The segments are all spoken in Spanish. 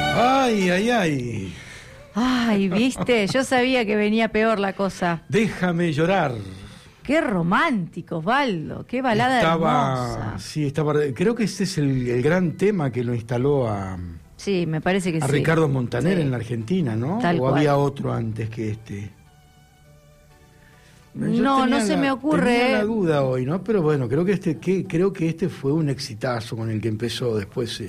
Ay, ay, ay. Ay, ¿viste? Yo sabía que venía peor la cosa. Déjame llorar. Qué romántico, Osvaldo. Qué balada hermosa. Sí, creo que ese es el gran tema que lo instaló a... Sí, me parece que sí. A Ricardo Montaner sí. En la Argentina, ¿no? Tal ¿O cual. había otro antes que este? No se me ocurre. Tenía la duda hoy, ¿no? Pero bueno, creo que este fue un exitazo con el que empezó después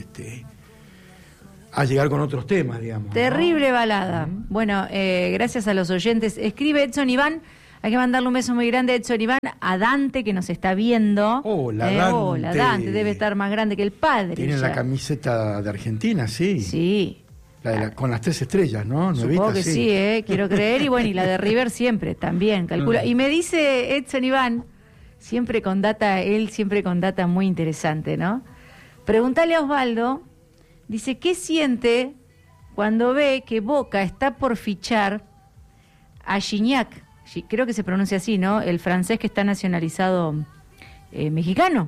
a llegar con otros temas, digamos. Terrible, ¿no? balada. Bueno, gracias a los oyentes. Escribe Edson Iván. Hay que mandarle un beso muy grande a Edson Iván, a Dante, que nos está viendo. Hola, Dante. Hola, Dante. Debe estar más grande que el padre. Tiene ya. la camiseta de Argentina, sí. Sí. Con las 3 estrellas, ¿no? Supongo que sí, quiero creer. Y bueno, y la de River siempre, también, calcula. Y me dice Edson Iván, siempre con data muy interesante, ¿no? Pregúntale a Osvaldo, dice, ¿qué siente cuando ve que Boca está por fichar a Gignac? Creo que se pronuncia así, ¿no? El francés que está nacionalizado mexicano.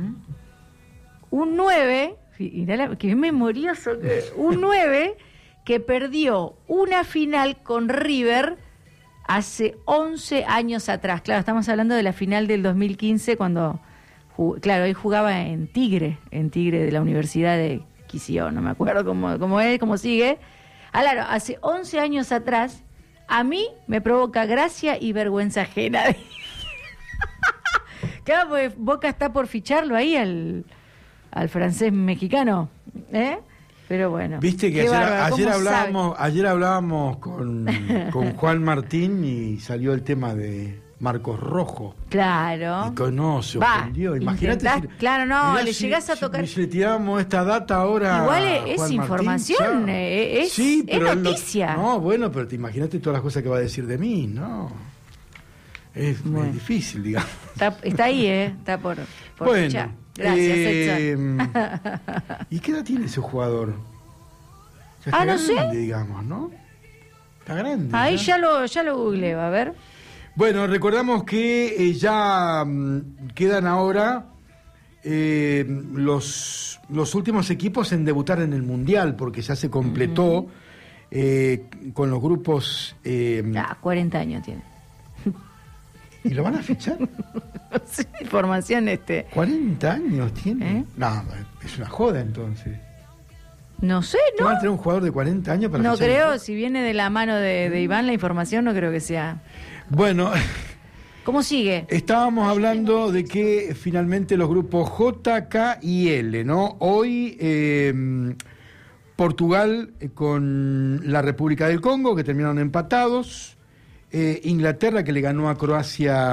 Un 9, qué memorioso, un 9 que perdió una final con River hace 11 años atrás. Claro, estamos hablando de la final del 2015 cuando, claro, él jugaba en Tigre de la Universidad de Quisio, no me acuerdo cómo sigue. Claro, hace 11 años atrás, a mí me provoca gracia y vergüenza ajena. Claro, pues Boca está por ficharlo ahí al francés mexicano, ¿eh? Pero bueno. Viste que ayer hablábamos con Juan Martín y salió el tema de Marcos Rojo. Claro. Y no, se ofendió. Imagínate. Claro, no, le llegás a tocar. Si le tiramos esta data ahora. Igual es Juan información, Martín, es noticia. No, bueno, pero te imagínate todas las cosas que va a decir de mí, ¿no? Es muy difícil, digamos. Está ahí, está por bueno, fichar. Gracias, Edson. ¿Y qué edad tiene ese jugador? Ya está no grande, sé. Digamos, ¿no? Está grande. Ahí ya lo googleo, a ver. Bueno, recordamos que ya quedan ahora los últimos equipos en debutar en el Mundial, porque ya se completó con los grupos... 40 años tiene. ¿Y lo van a fichar? Sí, información 40 años tiene. No, es una joda entonces. No sé, ¿no? ¿Van a tener un jugador de 40 años para No fichar? creo, si viene de la mano de Iván la información, no creo que sea. Bueno, ¿cómo sigue? Estábamos hablando de que finalmente los grupos J, K y L, ¿no? Hoy Portugal con la República del Congo, que terminaron empatados. Inglaterra, que le ganó a Croacia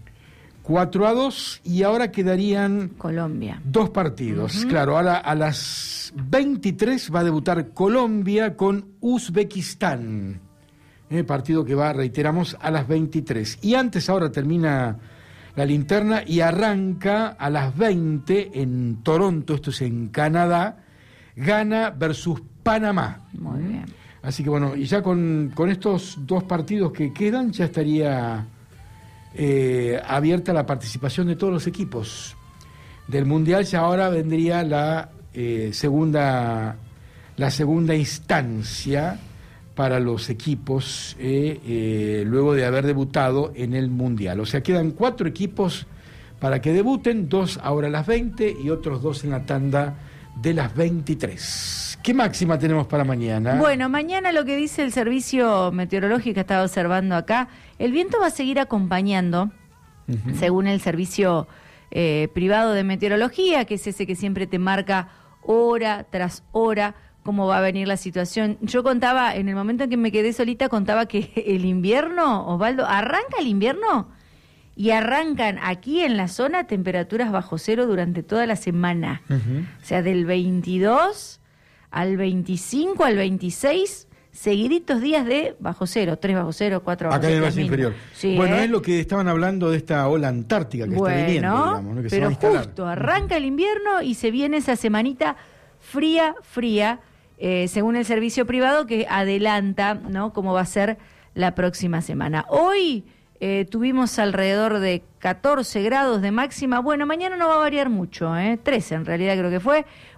4-2, y ahora quedarían Colombia. 2 partidos. Claro, ahora a las 23 va a debutar Colombia con Uzbekistán. Partido que va, reiteramos, a las 23. Y antes, ahora termina la linterna y arranca a las 20 en Toronto, esto es en Canadá, Ghana versus Panamá. Muy bien. Así que bueno, y ya con estos 2 partidos que quedan, ya estaría abierta la participación de todos los equipos del Mundial. Ya ahora vendría la segunda instancia para los equipos luego de haber debutado en el Mundial. O sea, quedan 4 equipos para que debuten, 2 ahora a las 20 y otros 2 en la tanda de las 23. ¿Qué máxima tenemos para mañana? Bueno, mañana lo que dice el servicio meteorológico que estaba observando acá, el viento va a seguir acompañando, según el servicio privado de meteorología, que es ese que siempre te marca hora tras hora cómo va a venir la situación. Yo contaba, en el momento en que me quedé solita, contaba que el invierno, Osvaldo, arranca el invierno y arrancan aquí en la zona temperaturas bajo cero durante toda la semana. O sea, del 22 al 25, al 26, seguiditos días de bajo cero, 3 bajo cero, 4 bajo cero. Acá en el valle inferior. Sí, bueno, es lo que estaban hablando de esta ola antártica que está viniendo, digamos, ¿no? Que pero se va a instalar. justo arranca el invierno y se viene esa semanita fría, según el servicio privado que adelanta, ¿no?, cómo va a ser la próxima semana. Hoy tuvimos alrededor de 14 grados de máxima. Bueno, mañana no va a variar mucho, 13 en realidad creo que fue.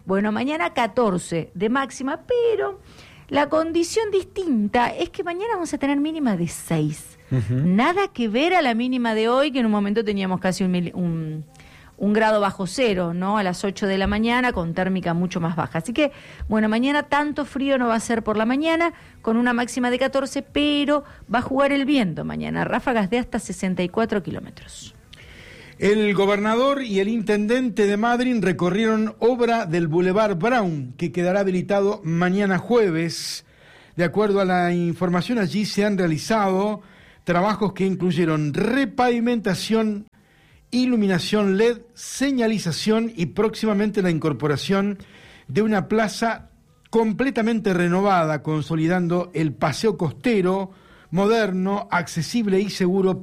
Bueno, mañana 14 de máxima, pero la condición distinta es que mañana vamos a tener mínima de 6. Nada que ver a la mínima de hoy, que en un momento teníamos casi un grado bajo cero, ¿no? A las 8 de la mañana, con térmica mucho más baja. Así que, bueno, mañana tanto frío no va a ser por la mañana, con una máxima de 14, pero va a jugar el viento mañana, ráfagas de hasta 64 kilómetros. El gobernador y el intendente de Madrid recorrieron obra del Boulevard Brown, que quedará habilitado mañana jueves. De acuerdo a la información, allí se han realizado trabajos que incluyeron repavimentación, iluminación LED, señalización y próximamente la incorporación de una plaza completamente renovada, consolidando el paseo costero, moderno, accesible y seguro